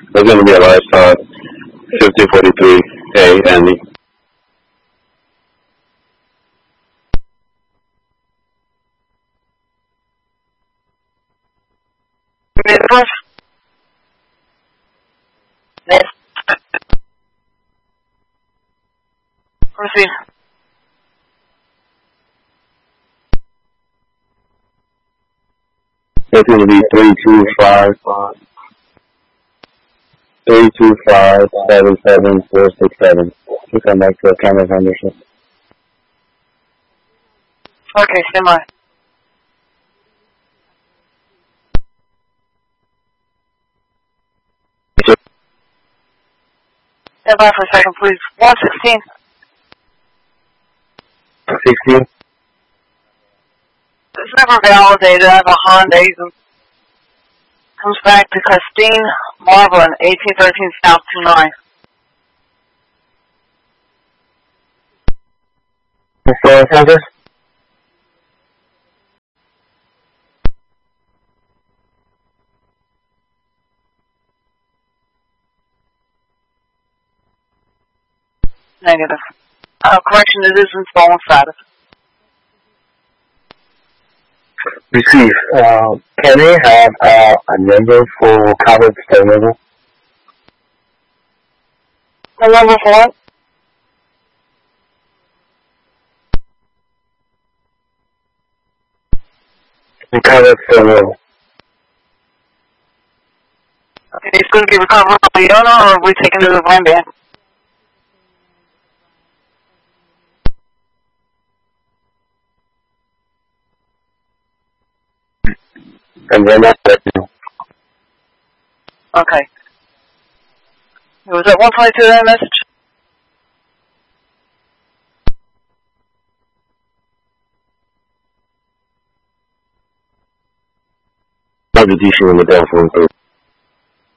There's going to be a livestock 5043A, Andy. Yes. Proceed. It's going to be 325-77467. You come back to Thomas Henderson. Okay, stand by. Stand by for a second, please. 116. 16? It's never validated. I have a Honda. Comes back to Christine Marvelin, 1813 South 29. Center? Negative. Correction, it is in stolen status. Receive. Can they have a number for covered stone level? The number for what? The covered stone level. Okay, it's going to be recovered on the owner, or are we taking to the van ban? And then that's it. Okay. It was at 122 that message? The issue in the telephone.